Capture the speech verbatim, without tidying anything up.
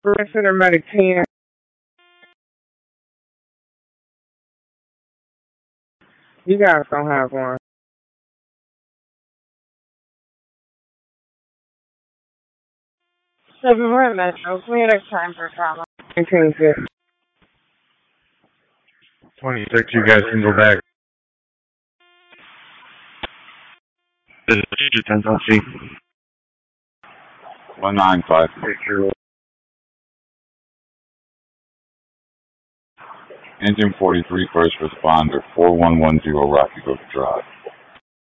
Cinematic ten. You guys don't have one. Seven more metros. We had time for travel. twenty-six. twenty-six, you guys can go back. This is Teacher ten C. one nine five. Engine forty-three, first responder, four one one zero Rocky Brook Drive.